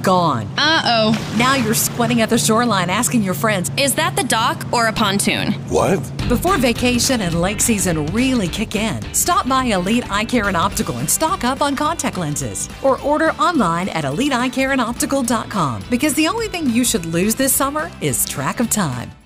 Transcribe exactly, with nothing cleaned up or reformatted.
gone. Uh-oh. Now you're squatting at the shoreline asking your friends, Is that the dock or a pontoon? What? before vacation and lake season really kick in, stop by Elite Eye Care and Optical and stock up on contact lenses. Or order online at elite eye care and optical dot com, because the only thing you should lose this summer is track of time.